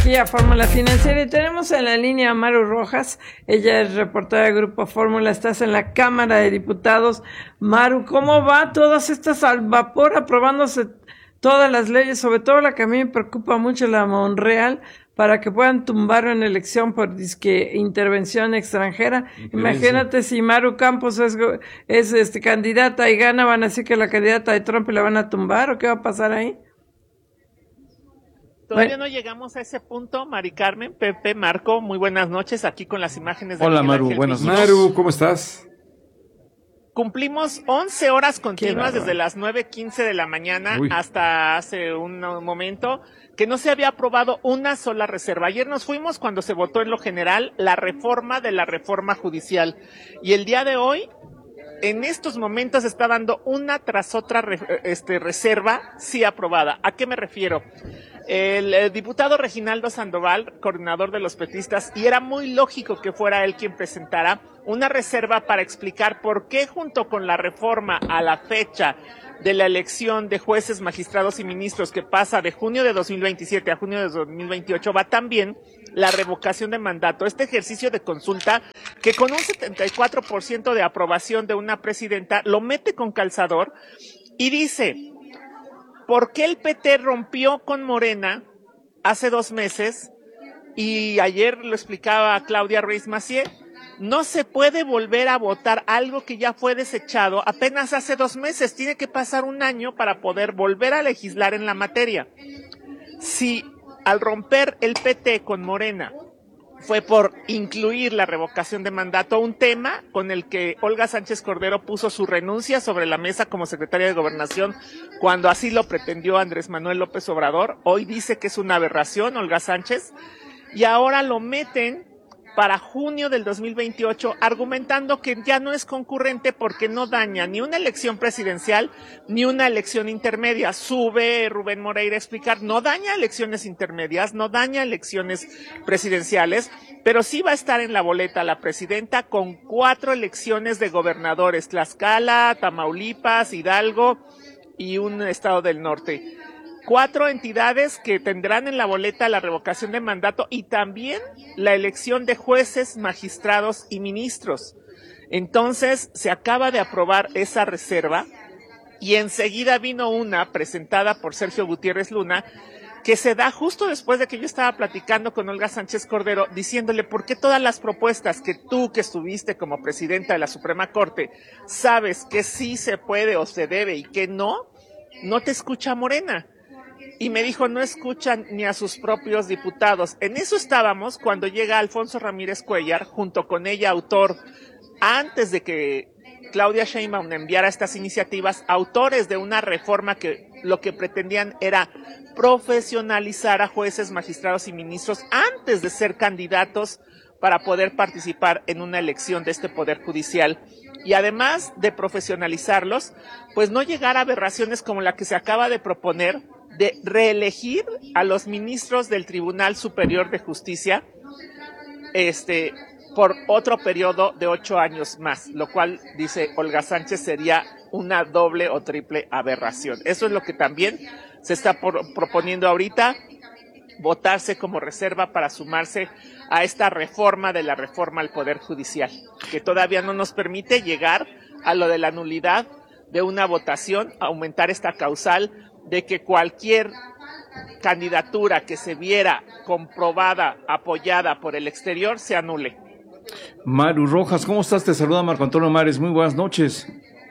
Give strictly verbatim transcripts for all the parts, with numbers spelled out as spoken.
Vía Fórmula Financiera, y tenemos en la línea a Maru Rojas. Ella es reportera de Grupo Fórmula, estás en la Cámara de Diputados. Maru, ¿cómo va todas estas al vapor aprobándose todas las leyes, sobre todo la que a mí me preocupa mucho, la Monreal, para que puedan tumbar una elección por disque intervención extranjera? Imagínate si Maru Campos es, es este candidata y gana, van a decir que la candidata de Trump la van a tumbar, ¿o qué va a pasar ahí? Todavía bueno. no llegamos a ese punto, Mari Carmen, Pepe, Marco, muy buenas noches, aquí con las imágenes de Hola, Maru, buenas noches. Maru, ¿cómo estás? Cumplimos once horas continuas desde las nueve quince de la mañana Uy. hasta hace un momento, que no se había aprobado una sola reserva. Ayer nos fuimos cuando se votó en lo general la reforma de la reforma judicial, y el día de hoy, en estos momentos, está dando una tras otra este, reserva sí aprobada. ¿A qué me refiero? El, el diputado Reginaldo Sandoval, coordinador de los petistas, y era muy lógico que fuera él quien presentara una reserva para explicar por qué, junto con la reforma a la fecha de la elección de jueces, magistrados y ministros, que pasa de junio de dos mil veintisiete a junio de dos mil veintiocho, va también la revocación de mandato, este ejercicio de consulta que con un setenta y cuatro por ciento de aprobación de una presidenta lo mete con calzador y dice: ¿por qué el P T rompió con Morena hace dos meses? Y ayer lo explicaba Claudia Ruiz Massieu, no se puede volver a votar algo que ya fue desechado apenas hace dos meses, tiene que pasar un año para poder volver a legislar en la materia. Si al romper el P T con Morena fue por incluir la revocación de mandato, un tema con el que Olga Sánchez Cordero puso su renuncia sobre la mesa como secretaria de Gobernación cuando así lo pretendió Andrés Manuel López Obrador. Hoy dice que es una aberración Olga Sánchez, y ahora lo meten para junio del dos mil veintiocho, argumentando que ya no es concurrente porque no daña ni una elección presidencial ni una elección intermedia. Sube Rubén Moreira a explicar, no daña elecciones intermedias, no daña elecciones presidenciales, pero sí va a estar en la boleta la presidenta con cuatro elecciones de gobernadores: Tlaxcala, Tamaulipas, Hidalgo y un estado del norte. Cuatro entidades que tendrán en la boleta la revocación de mandato y también la elección de jueces, magistrados y ministros. Entonces, se acaba de aprobar esa reserva y enseguida vino una presentada por Sergio Gutiérrez Luna que se da justo después de que yo estaba platicando con Olga Sánchez Cordero, diciéndole: ¿por qué todas las propuestas que tú, que estuviste como presidenta de la Suprema Corte, sabes que sí se puede o se debe y que no, no te escucha Morena? Y me dijo, no escuchan ni a sus propios diputados. En eso estábamos cuando llega Alfonso Ramírez Cuellar, junto con ella, autor, antes de que Claudia Sheinbaum enviara estas iniciativas, autores de una reforma que lo que pretendían era profesionalizar a jueces, magistrados y ministros antes de ser candidatos para poder participar en una elección de este Poder Judicial. Y además de profesionalizarlos, pues no llegar a aberraciones como la que se acaba de proponer, de reelegir a los ministros del Tribunal Superior de Justicia este, por otro periodo de ocho años más, lo cual, dice Olga Sánchez, sería una doble o triple aberración. Eso es lo que también se está por, proponiendo ahorita, votarse como reserva para sumarse a esta reforma de la reforma al Poder Judicial, que todavía no nos permite llegar a lo de la nulidad de una votación, aumentar esta causal de que cualquier candidatura que se viera comprobada, apoyada por el exterior, se anule. Maru Rojas, ¿cómo estás? Te saluda Marco Antonio Mares, muy buenas noches.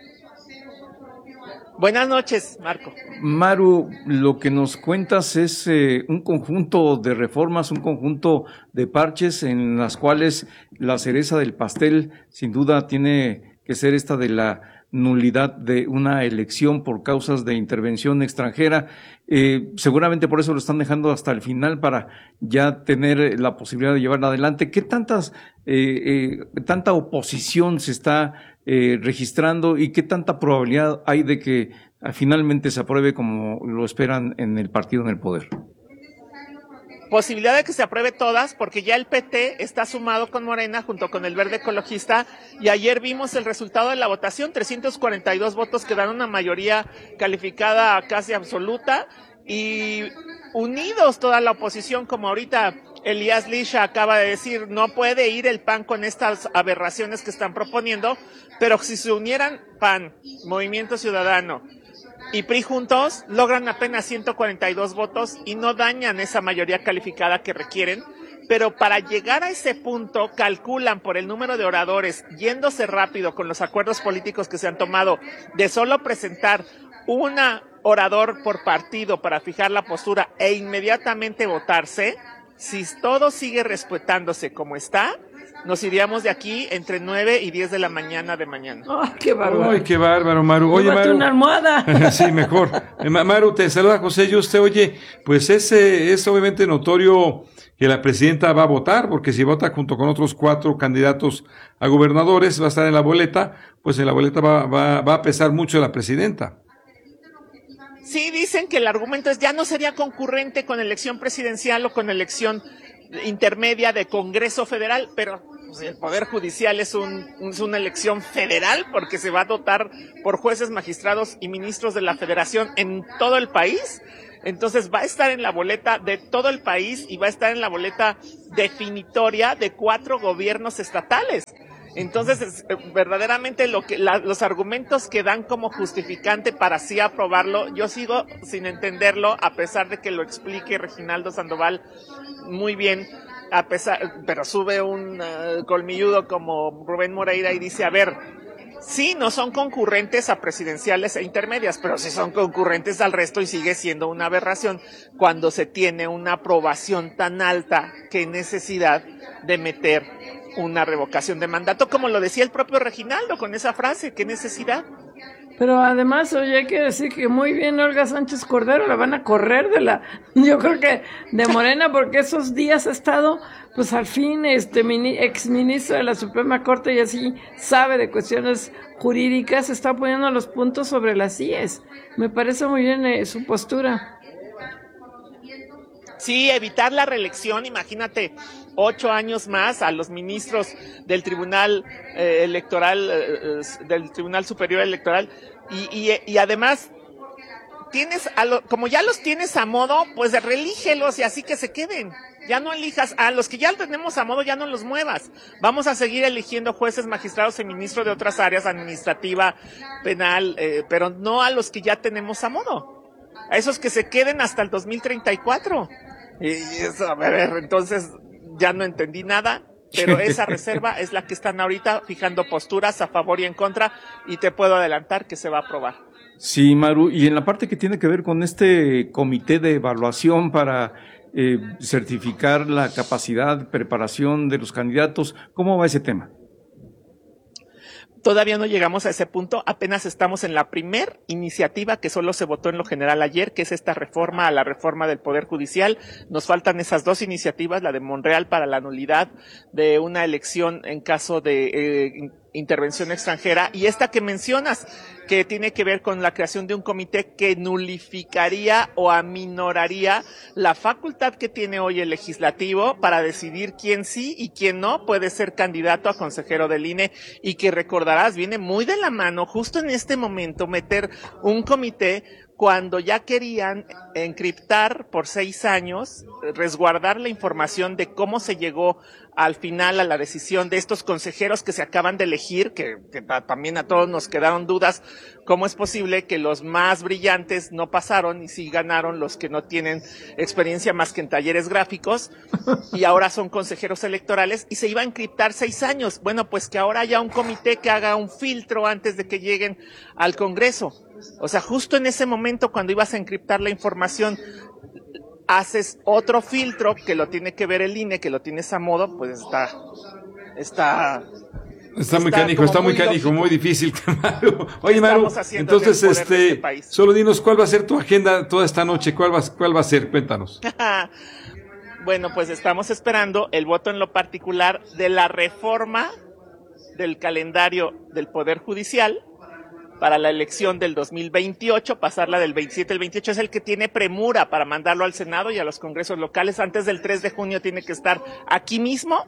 Buenas noches, Marco. Maru, lo que nos cuentas es eh, un conjunto de reformas, un conjunto de parches en las cuales la cereza del pastel sin duda tiene que ser esta de la nulidad de una elección por causas de intervención extranjera. Eh, seguramente por eso lo están dejando hasta el final para ya tener la posibilidad de llevarla adelante. ¿Qué tantas, eh, eh, tanta oposición se está eh, registrando y qué tanta probabilidad hay de que eh, finalmente se apruebe como lo esperan en el partido en el poder? Posibilidad de que se apruebe todas, porque ya el P T está sumado con Morena junto con el Verde Ecologista, y ayer vimos el resultado de la votación, trescientos cuarenta y dos votos que dan una mayoría calificada casi absoluta, y unidos toda la oposición, como ahorita Elías Lisha acaba de decir, no puede ir el P A N con estas aberraciones que están proponiendo, pero si se unieran P A N, Movimiento Ciudadano y P R I juntos, logran apenas ciento cuarenta y dos votos y no dañan esa mayoría calificada que requieren. Pero para llegar a ese punto, calculan por el número de oradores, yéndose rápido con los acuerdos políticos que se han tomado, de solo presentar una orador por partido para fijar la postura e inmediatamente votarse, si todo sigue respetándose como está, nos iríamos de aquí entre nueve y diez de la mañana de mañana. ¡Oh, qué bárbaro! ¡Ay, qué bárbaro, Maru! Oye, Maru, una almohada. Sí, mejor. Maru, te saluda José Yuste. Oye, pues ese es obviamente notorio que la presidenta va a votar, porque si vota junto con otros cuatro candidatos a gobernadores, va a estar en la boleta, pues en la boleta va, va, va a pesar mucho la presidenta. Sí, dicen que el argumento es ya no sería concurrente con elección presidencial o con elección intermedia de Congreso Federal, pero pues, el Poder Judicial es, un, es una elección federal porque se va a dotar por jueces, magistrados y ministros de la Federación en todo el país. Entonces va a estar en la boleta de todo el país y va a estar en la boleta definitoria de cuatro gobiernos estatales. Entonces, es, verdaderamente lo que la, los argumentos que dan como justificante para sí aprobarlo, yo sigo sin entenderlo, a pesar de que lo explique Reginaldo Sandoval muy bien, a pesar, pero sube un uh, colmilludo como Rubén Moreira y dice, a ver, sí, no son concurrentes a presidenciales e intermedias, pero sí son concurrentes al resto y sigue siendo una aberración cuando se tiene una aprobación tan alta que necesidad de meter una revocación de mandato, como lo decía el propio Reginaldo con esa frase, qué necesidad. Pero además, oye, hay que decir que muy bien Olga Sánchez Cordero, la van a correr de la, yo creo que de Morena, porque esos días ha estado, pues al fin, este mini, ex ministro de la Suprema Corte y así sabe de cuestiones jurídicas, está poniendo los puntos sobre las íes. Me parece muy bien eh, su postura. Sí, evitar la reelección, imagínate, ocho años más a los ministros del Tribunal eh, Electoral, eh, del Tribunal Superior Electoral, y, y, y además, tienes a lo, como ya los tienes a modo, pues relígelos y así que se queden. Ya no elijas, a los que ya tenemos a modo, ya no los muevas. Vamos a seguir eligiendo jueces, magistrados y ministros de otras áreas, administrativa, penal, eh, pero no a los que ya tenemos a modo. A esos que se queden hasta el dos mil treinta y cuatro. Y eso, a ver, entonces ya no entendí nada, pero esa reserva es la que están ahorita fijando posturas a favor y en contra, y te puedo adelantar que se va a aprobar. Sí, Maru, y en la parte que tiene que ver con este comité de evaluación para eh, certificar la capacidad, preparación de los candidatos, ¿cómo va ese tema? Todavía no llegamos a ese punto, apenas estamos en la primer iniciativa que solo se votó en lo general ayer, que es esta reforma a la reforma del Poder Judicial. Nos faltan esas dos iniciativas, la de Monreal para la nulidad de una elección en caso de eh, intervención extranjera, y esta que mencionas, que tiene que ver con la creación de un comité que nulificaría o aminoraría la facultad que tiene hoy el legislativo para decidir quién sí y quién no puede ser candidato a consejero del I N E, y que recordarás, viene muy de la mano justo en este momento meter un comité cuando ya querían encriptar por seis años, resguardar la información de cómo se llegó al final a la decisión de estos consejeros que se acaban de elegir, que, que también a todos nos quedaron dudas, cómo es posible que los más brillantes no pasaron y sí ganaron los que no tienen experiencia más que en talleres gráficos, y ahora son consejeros electorales, y se iba a encriptar seis años. Bueno, pues que ahora haya un comité que haga un filtro antes de que lleguen al Congreso. O sea, justo en ese momento cuando ibas a encriptar la información, haces otro filtro que lo tiene que ver el I N E, que lo tienes a modo, pues está, está, está muy canijo, está muy, muy canijo, lógico. Muy difícil, Maru. Oye, Maru, entonces, este, este solo dinos cuál va a ser tu agenda toda esta noche, cuál va, cuál va a ser, cuéntanos. Bueno, pues estamos esperando el voto en lo particular de la reforma del calendario del Poder Judicial para la elección del dos mil veintiocho, pasarla del veintisiete al veintiocho, es el que tiene premura para mandarlo al Senado y a los congresos locales. Antes del tres de junio tiene que estar aquí mismo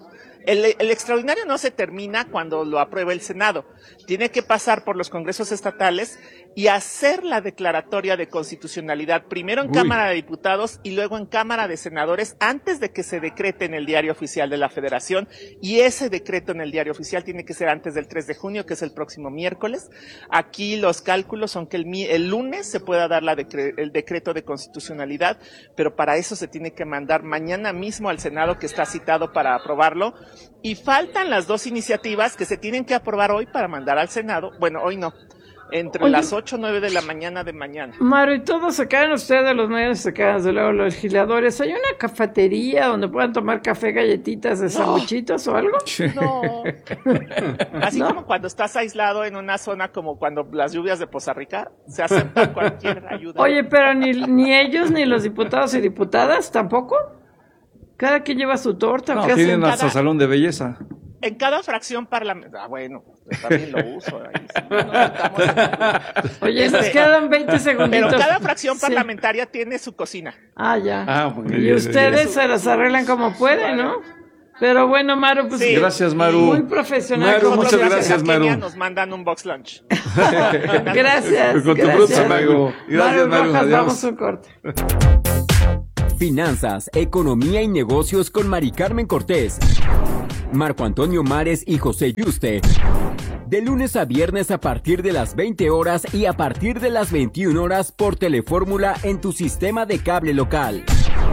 El, el extraordinario no se termina cuando lo aprueba el Senado. Tiene que pasar por los congresos estatales y hacer la declaratoria de constitucionalidad, primero en Uy. Cámara de Diputados y luego en Cámara de Senadores, antes de que se decrete en el Diario Oficial de la Federación. Y ese decreto en el Diario Oficial tiene que ser antes del tres de junio, que es el próximo miércoles. Aquí los cálculos son que el, el lunes se pueda dar la decre, el decreto de constitucionalidad, pero para eso se tiene que mandar mañana mismo al Senado, que está citado para aprobarlo. Y faltan las dos iniciativas que se tienen que aprobar hoy para mandar al Senado. Bueno, hoy no. Entre Oye, las ocho o nueve de la mañana de mañana. Maru, ¿y todos se quedan ustedes, los medios se quedan, desde luego los legisladores? ¿Hay una cafetería donde puedan tomar café, galletitas de sanguchitos no. o algo? No. Así ¿No? como cuando estás aislado en una zona como cuando las lluvias de Poza Rica, se acepta cualquier ayuda. Oye, pero ni, ni ellos, ni los diputados y diputadas, ¿tampoco? Cada quien lleva su torta. No, tienen hasta cada... salón de belleza. En cada fracción parlamentaria, ah, bueno, yo también lo uso. Ahí, sí, no, estamos... Oye, este, nos quedan veinte segunditos. Pero cada fracción sí. parlamentaria tiene su cocina. Ah, ya. Ah, y bien, ustedes bien. se las arreglan como pueden, ¿no? Pero bueno, Maru, pues sí. Gracias, Maru. Muy profesional. Maru, muchas gracias, Maru. Nos mandan un box lunch. gracias. Con tu gracias. Maru. Gracias, Maru. Maru. Vamos a un corte. Finanzas, economía y negocios con Mari Carmen Cortés, Marco Antonio Mares y José Yuste. De lunes a viernes a partir de las veinte horas y a partir de las veintiuna horas por Telefórmula en tu sistema de cable local.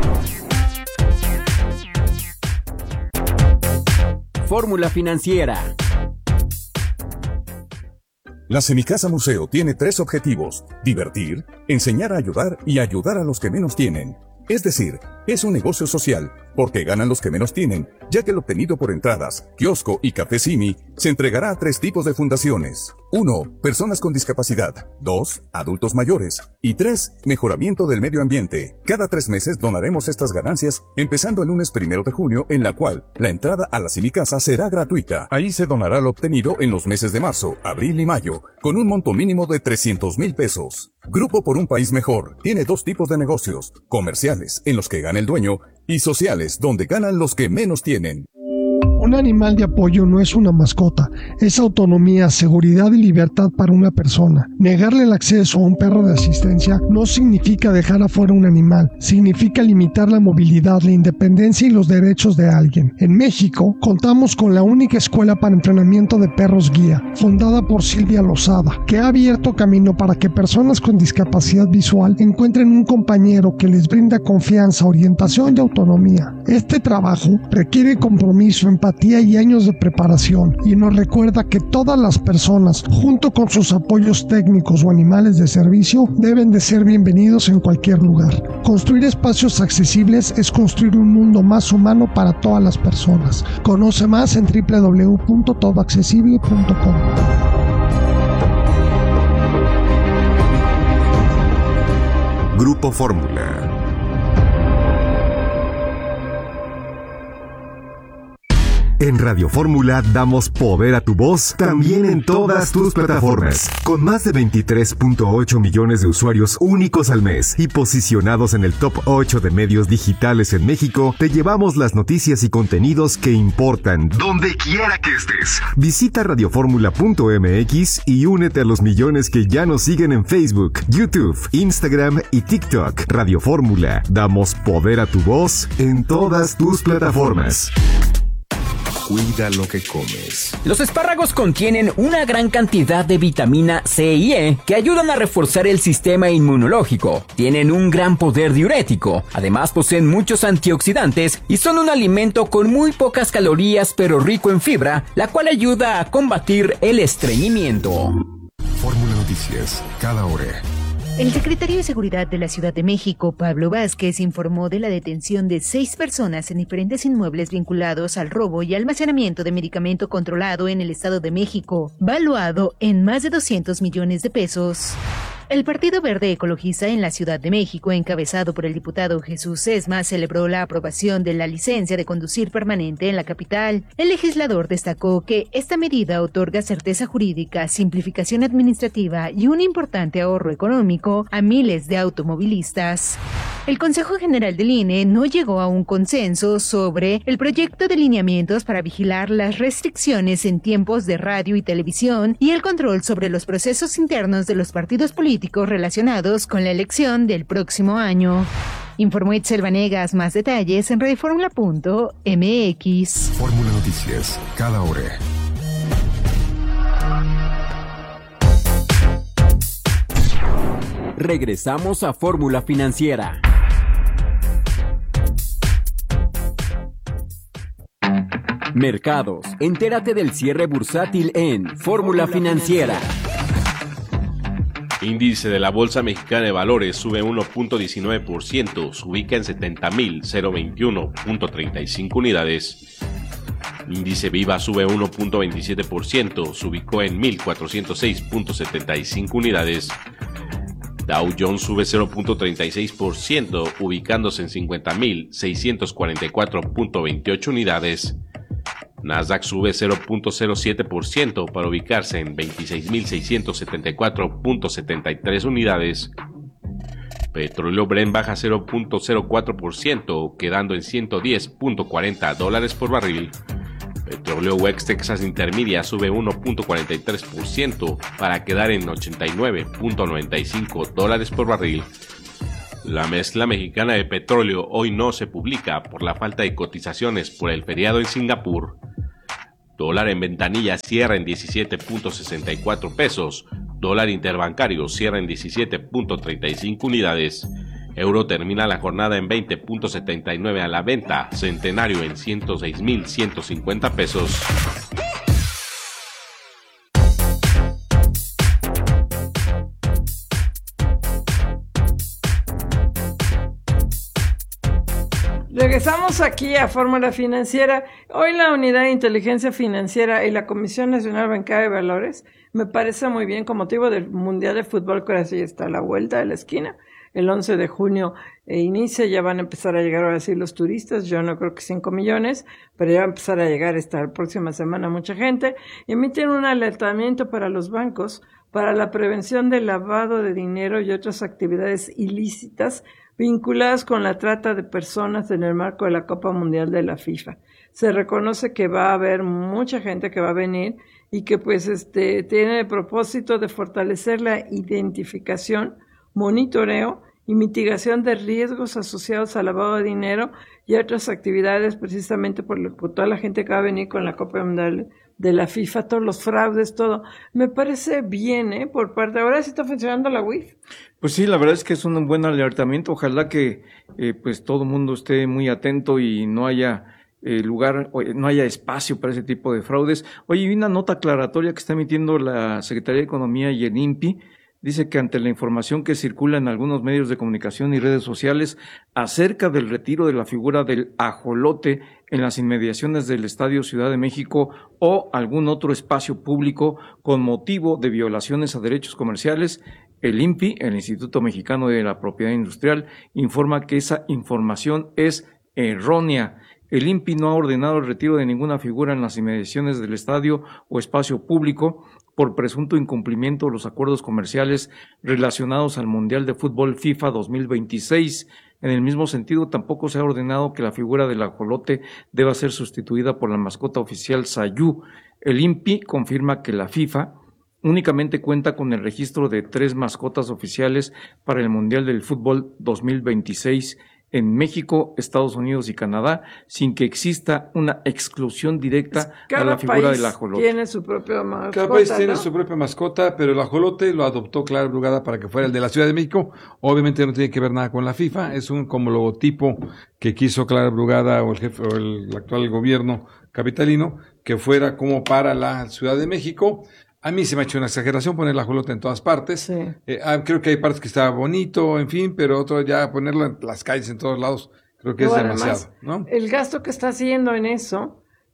Fórmula Financiera. La Semicasa Museo tiene tres objetivos: divertir, enseñar a ayudar y ayudar a los que menos tienen. Es decir, es un negocio social, porque ganan los que menos tienen, ya que el obtenido por entradas, kiosco y café Simi se entregará a tres tipos de fundaciones. uno. Personas con discapacidad. dos. Adultos mayores. Y tres. Mejoramiento del medio ambiente. Cada tres meses donaremos estas ganancias, empezando el lunes primero de junio, en la cual la entrada a la Semicasa será gratuita. Ahí se donará lo obtenido en los meses de marzo, abril y mayo, con un monto mínimo de trescientos mil pesos. Grupo por un País Mejor tiene dos tipos de negocios: comerciales, en los que gana el dueño, y sociales, donde ganan los que menos tienen. Un animal de apoyo no es una mascota, es autonomía, seguridad y libertad para una persona. Negarle el acceso a un perro de asistencia no significa dejar afuera un animal, significa limitar la movilidad, la independencia y los derechos de alguien. En México, contamos con la única escuela para entrenamiento de perros guía, fundada por Silvia Lozada, que ha abierto camino para que personas con discapacidad visual encuentren un compañero que les brinda confianza, orientación y autonomía. Este trabajo requiere compromiso, empatía y años de preparación, y nos recuerda que todas las personas, junto con sus apoyos técnicos o animales de servicio, deben de ser bienvenidos en cualquier lugar. Construir espacios accesibles es construir un mundo más humano para todas las personas. Conoce más en doble u doble u doble u punto todo accesible punto com. Grupo Fórmula. En Radio Fórmula damos poder a tu voz también en todas tus plataformas. Con más de veintitrés punto ocho millones de usuarios únicos al mes y posicionados en el top ocho de medios digitales en México, te llevamos las noticias y contenidos que importan donde quiera que estés. Visita radioformula punto m x y únete a los millones que ya nos siguen en Facebook, YouTube, Instagram y TikTok. Radio Fórmula, damos poder a tu voz en todas tus plataformas. Cuida lo que comes. Los espárragos contienen una gran cantidad de vitamina C y E que ayudan a reforzar el sistema inmunológico. Tienen un gran poder diurético. Además, poseen muchos antioxidantes y son un alimento con muy pocas calorías pero rico en fibra, la cual ayuda a combatir el estreñimiento. Fórmula Noticias, cada hora. El secretario de Seguridad de la Ciudad de México, Pablo Vázquez, informó de la detención de seis personas en diferentes inmuebles vinculados al robo y almacenamiento de medicamento controlado en el Estado de México, valuado en más de doscientos millones de pesos. El Partido Verde Ecologista en la Ciudad de México, encabezado por el diputado Jesús Sesma, celebró la aprobación de la licencia de conducir permanente en la capital. El legislador destacó que esta medida otorga certeza jurídica, simplificación administrativa y un importante ahorro económico a miles de automovilistas. El Consejo General del I N E no llegó a un consenso sobre el proyecto de lineamientos para vigilar las restricciones en tiempos de radio y televisión y el control sobre los procesos internos de los partidos políticos relacionados con la elección del próximo año. Informó Itzel Vanegas. Más detalles en radioformula punto m x. Fórmula Noticias, cada hora. Regresamos a Fórmula Financiera. Mercados. Entérate del cierre bursátil en Fórmula Financiera. Índice de la Bolsa Mexicana de Valores sube uno punto diecinueve por ciento, se ubica en setenta mil veintiuno punto treinta y cinco unidades. Índice Viva sube uno punto veintisiete por ciento, se ubicó en mil cuatrocientos seis punto setenta y cinco unidades. Dow Jones sube cero punto treinta y seis por ciento, ubicándose en cincuenta mil seiscientos cuarenta y cuatro punto veintiocho unidades. Nasdaq sube cero punto cero siete por ciento para ubicarse en veintiséis mil seiscientos setenta y cuatro punto setenta y tres unidades. Petróleo Brent baja cero punto cero cuatro por ciento, quedando en ciento diez punto cuarenta dólares por barril. Petróleo West Texas Intermedia sube uno punto cuarenta y tres por ciento para quedar en ochenta y nueve punto noventa y cinco dólares por barril. La mezcla mexicana de petróleo hoy no se publica por la falta de cotizaciones por el feriado en Singapur. Dólar en ventanilla cierra en diecisiete punto sesenta y cuatro pesos. Dólar interbancario cierra en diecisiete punto treinta y cinco unidades. Euro termina la jornada en veinte punto setenta y nueve a la venta. Centenario en ciento seis mil ciento cincuenta pesos. Regresamos aquí a Fórmula Financiera. Hoy la Unidad de Inteligencia Financiera y la Comisión Nacional Bancaria de Valores me parece muy bien con motivo del Mundial de Fútbol que ahora sí está a la vuelta de la esquina. El once de junio eh, inicia, ya van a empezar a llegar ahora sí los turistas, yo no creo que cinco millones, pero ya va a empezar a llegar esta próxima semana mucha gente. Emiten un alertamiento para los bancos para la prevención del lavado de dinero y otras actividades ilícitas vinculadas con la trata de personas en el marco de la Copa Mundial de la FIFA. Se reconoce que va a haber mucha gente que va a venir y que pues este tiene el propósito de fortalecer la identificación, monitoreo y mitigación de riesgos asociados al lavado de dinero y otras actividades precisamente por, lo, por toda la gente que va a venir con la Copa Mundial de la FIFA, todos los fraudes, todo. Me parece bien, ¿eh? Por parte, ahora sí está funcionando la U I F. Pues sí, la verdad es que es un buen alertamiento. Ojalá que eh, pues todo el mundo esté muy atento y no haya eh, lugar, no haya espacio para ese tipo de fraudes. Oye, y una nota aclaratoria que está emitiendo la Secretaría de Economía y el I N P I. Dice que ante la información que circula en algunos medios de comunicación y redes sociales acerca del retiro de la figura del ajolote en las inmediaciones del Estadio Ciudad de México o algún otro espacio público con motivo de violaciones a derechos comerciales, el I N P I, el Instituto Mexicano de la Propiedad Industrial, informa que esa información es errónea. El I N P I no ha ordenado el retiro de ninguna figura en las inmediaciones del estadio o espacio público por presunto incumplimiento de los acuerdos comerciales relacionados al Mundial de Fútbol FIFA dos mil veintiséis. En el mismo sentido, tampoco se ha ordenado que la figura del ajolote deba ser sustituida por la mascota oficial Sayú. El I N P I confirma que la FIFA únicamente cuenta con el registro de tres mascotas oficiales para el Mundial del Fútbol dos mil veintiséis en México, Estados Unidos y Canadá, sin que exista una exclusión directa a la figura del ajolote. Tiene su propia mascota. Cada país ¿no? tiene su propia mascota, pero el ajolote lo adoptó Clara Brugada para que fuera el de la Ciudad de México. Obviamente no tiene que ver nada con la FIFA, es un como logotipo que quiso Clara Brugada o el jefe o el actual gobierno capitalino que fuera como para la Ciudad de México. A mí se me ha hecho una exageración poner la ajolote en todas partes. Sí. Eh, ah, creo que hay partes que está bonito, en fin, pero otro ya ponerlo en las calles en todos lados, creo que es bueno, demasiado, además, ¿no? El gasto que está haciendo en eso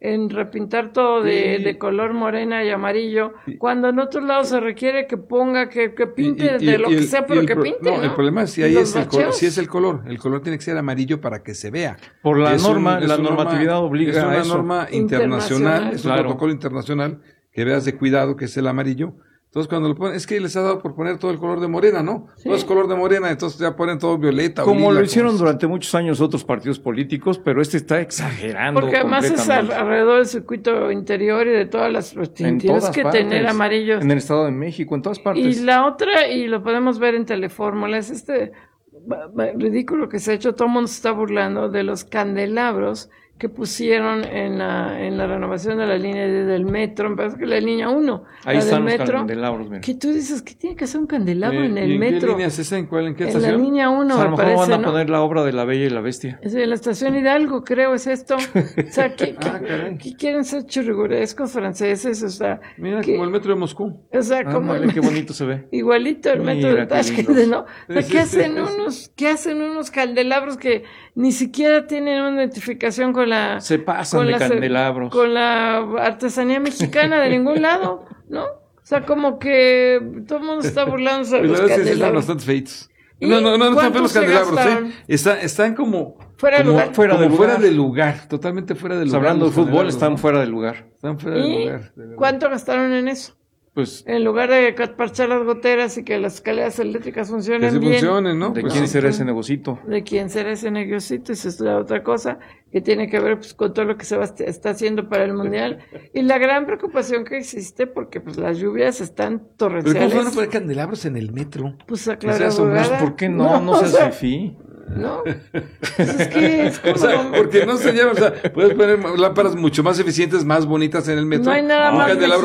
en repintar todo de, Sí. de color morena y amarillo, cuando en otros lados se requiere que ponga, que, que pinte Y- y- de lo y que el- sea, y pero el que pro- pinte, no, ¿no? el problema es si Y ahí los es el color, bacheos. si es el color, el color tiene que ser amarillo para que se vea. Por la Es un- norma, es la una normatividad norma- obliga es una a eso. norma internacional, Internacional. es un Claro. protocolo internacional que veas de cuidado, que es el amarillo. Entonces cuando lo ponen, es que les ha dado por poner todo el color de morena, ¿no? Sí. Todo es color de morena, entonces ya ponen todo violeta. o Como lila, lo hicieron como- durante muchos años otros partidos políticos, pero este está exagerando. Porque además es al- completamente. alrededor del circuito interior y de todas las... pues, En tienes todas que partes. tener amarillos. En el Estado de México, en todas Y partes. la otra, y lo podemos ver en Telefórmula, es este ba- ba- ridículo que se ha hecho, todo el mundo se está burlando de los candelabros que pusieron en la, en la renovación de la línea de- del metro, me parece que la línea uno, Ahí la están del los metro, candelabros, mira. que tú dices, ¿qué tiene que hacer un candelabro Eh, en ¿y el en qué metro? línea es esa? ¿En cuál? ¿En qué En la estación? línea O uno, sea, a lo me mejor parece, van a ¿no? poner la obra de la Bella y la Bestia. Es de la estación Hidalgo, creo, es esto. O sea, ¿qué, qué- Ah, caray. qué quieren ser churrigurescos franceses? O sea, Mira, que- como el metro de Moscú. o sea, Ah, como vale, qué bonito se ve. igualito el metro Mira de qué Tashkent, lindos. ¿no? O sea, Sí, ¿qué sí, hacen sí. unos, qué hacen unos candelabros que ni siquiera tienen una identificación con la Se pasan con de la ce- candelabros. con la artesanía mexicana de ningún lado, ¿no? O sea, como que todo el mundo está burlándose de Pues la los verdad es que sí están candelabros. bastante feitos. ¿Y No, no, no, no están cuántos feos los se candelabros, gastaron? ¿eh? Está- están como... Fuera de como- lugar. Fuera como de fuera lugar. de lugar, totalmente fuera de Pues lugar. hablando de los fútbol, candelabros, están ¿no? fuera de lugar. Están fuera de ¿Y lugar. de verdad. cuánto gastaron en eso? Pues, En lugar de parchar las goteras y que las escaleras eléctricas Que funcionen sí bien. funcionen, ¿no? ¿de Pues quién sí. será ese negocito? De quién será ese negocito, esa es la otra cosa que tiene que ver pues, con todo lo que se va, está haciendo para el mundial y la gran preocupación que existe porque pues las lluvias están Pero ¿cómo torrenciales. van a poner candelabros en el metro? Pues a O sea, Clara son- Pues, Bogada. ¿por qué no? No, o seas sea, fifí. No, pues es que es como... O sea, porque no se lleva, o sea, puedes poner lámparas mucho más eficientes, más bonitas en el metro. No hay nada Un más candelabro